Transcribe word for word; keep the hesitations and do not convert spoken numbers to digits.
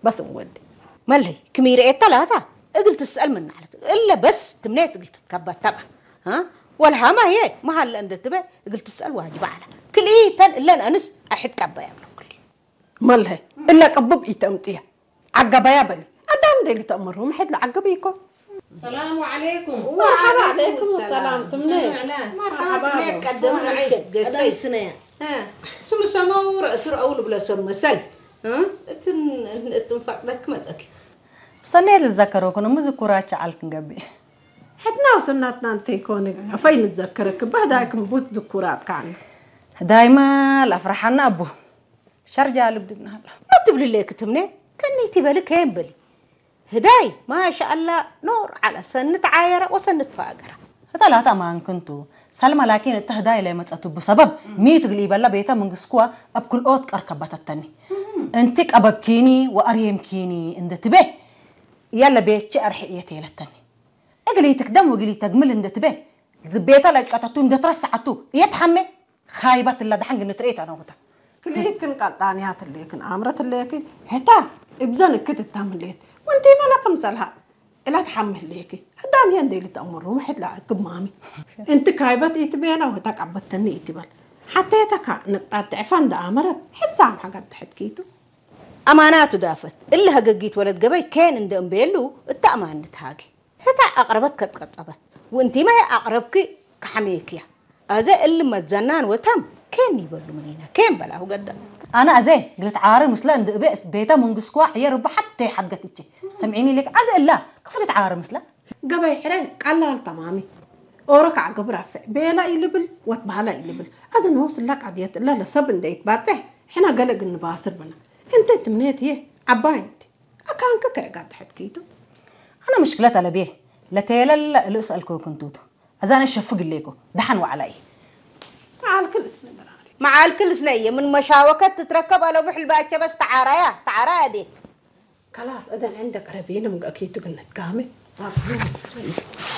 بس مودي مالهي كميرة ثلاثة قلت تسأل من على إلا بس تمنيت قلت تكبر تبع ها ولا ما هي ما هل أنت تبع قلت تسأل واجب على كل إيه تن إلا أنس أحد كبا يا كل مالهي إلا كبب إتمتيها عقبة يا بني أدام دي تأمرهم حد لعقبيكم. السلام عليكم. مرحبا عليكم السلام تمنيت. مرحبا تمنيت قدمنا عيد قصي سنة ها سم سمور أسر أول بلا سر مسل ها تن تنفق لك متك صنيت الذكر وكنا مذكورات على نجبي حدنا وسناتنا أنتي كوني فين نتذكرك بعدك مبوت ذكورات كان دايما الأفرحنا أبوه شرجع لبدنا هلا ما تبلي ليك تمنيت كني تبالك كين بلي هداي ما شاء الله نور على سنة عايرة وسنة فاقرة ثلاثة ما كنتوا سلمى لكن التهداي لما تأتوا بسبب ميت قليب الله بيتا من قسقوا أبكل أوت أركبت التاني أنتك أبكيني وأريم كيني إن تبه يلا بيت أرحيتي للتاني أقلي تقدم وقلي تجمل إن تبه بيتا لك أتتون ده ترسعتو يتحمل خايبة اللي دحنج نتريت أنا وقتها كليت كن قطانيات اللي كن أمرت اللي كن هتا إبزانك كت تعمليت وأنتي ما لكم سلها لا تحمل ليكي هدام يندي اللي تأمرهم حد لعقب مامي أنت خايبة يتبينا وهتاك عبتني يتبال حتى يتاك نقطع عفان ده أمرت حسام حاجات تحكيتو أمانات دافت اللي هججيت ولد جبي كان عند أمبيلو التأمان نتهاجي هتا أقربت كت قطبت وأنتي ما هي أقربك كحميكيا هذا اللي ما تزنان وتم كان يبلو منينا كان بلا هو قدام أنا أزاي قلت عارم مثلا عند بئس بيتا من قسقوا يربح حتى حد قتيجي سمعيني لك أزاي لا كيف تتعارم مثلا قبي حرق قال تمامي أورك عقب رافع بيلا يلبل وتبهلا يلبل هذا نوصل لك عديت لا لسبن ديت باتح حنا قلق النباسر بنا أنت تمنيت هي عباي أنت أكان كك قاعد حكيتو أنا مشكلة على بيه لا تيلا اللي أسألكوا كنتوتو أزان الشفق ليكو دحن وعلي تعال كل سنة براني مع الكل سنية من مشاوكات تتركب على بحل باكة بس تعاريا تعاريا دي خلاص أذن عندك ربينا مقاكيتو قلنا تقامي طاب زين